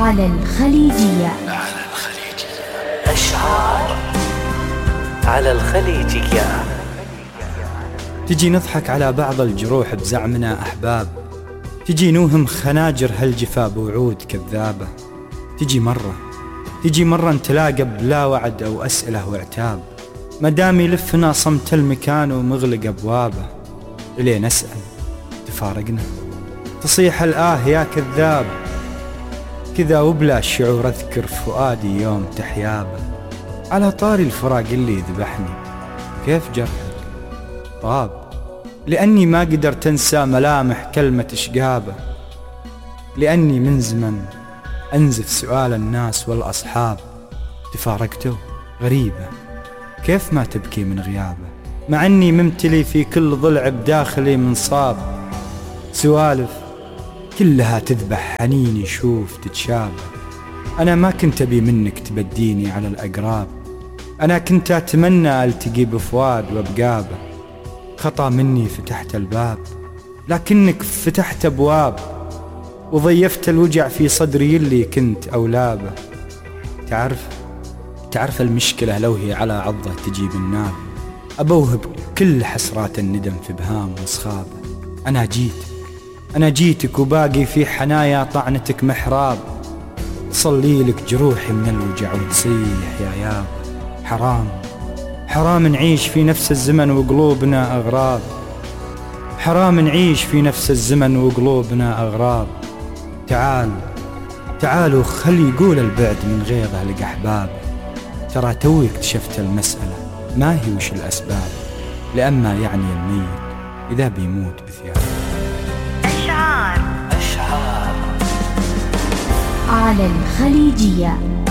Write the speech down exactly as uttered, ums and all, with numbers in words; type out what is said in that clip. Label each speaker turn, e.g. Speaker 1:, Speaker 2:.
Speaker 1: على الخليجية.
Speaker 2: على الخليجية أشعار على الخليجية.
Speaker 3: تجي نضحك على بعض الجروح بزعمنا أحباب، تجي نوهم خناجر هالجفا بوعود كذابة. تجي مرة تجي مرة نتلاقى بلا وعد أو أسئلة وعتاب، مدام يلفنا صمت المكان ومغلق أبوابه. إلين نسأل تفارقنا تصيح الآه يا كذاب، كذا وبلا شعور أذكر فؤادي يوم تحيابه. على طاري الفراق اللي ذبحني كيف جرحك طاب، لأني ما قدرت أنسى ملامح كلمة إشقابه، لأني من زمن أنزف سؤال الناس والأصحاب. تفارقته غريبة كيف ما تبكي من غيابه، مع أني ممتلي في كل ضلع بداخلي منصاب. سوالف كلها تذبح حنيني شوف تتشابه. أنا ما كنت أبي منك تبديني على الأقراب، أنا كنت أتمنى ألتقي بفؤاد وبقابه. خطأ مني فتحت الباب، لكنك فتحت أبواب وضيفت الوجع في صدري اللي كنت أولابه. تعرف تعرف المشكلة لو هي على عضة تجيب النار، أبوهب كل حسرات الندم في بهام وصخابه. أنا جيتك أنا جيتك وباقي في حنايا طعنتك محراب، تصلي لك جروحي من الوجع وتصيح يا ياب. حرام حرام نعيش في نفس الزمن وقلوبنا أغراب، حرام نعيش في نفس الزمن وقلوبنا أغراب. تعال تعالوا خلي يقول البعد من غيظه لك أحباب، ترى توي اكتشفت المسألة ما هي وش الأسباب، لأما يعني الميت إذا بيموت بثياب.
Speaker 1: أشعار أشعار على الخليجية.